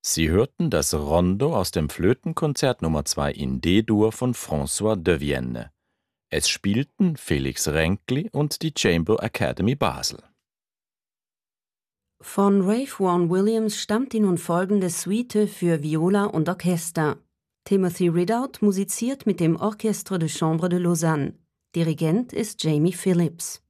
Sie hörten das Rondo aus dem Flötenkonzert Nummer 2 in D-Dur von François de Vienne. Es spielten Felix Renkli und die Chamber Academy Basel. Von Ralph Vaughan Williams stammt die nun folgende Suite für Viola und Orchester. Timothy Ridout musiziert mit dem Orchestre de Chambre de Lausanne. Dirigent ist Jamie Phillips.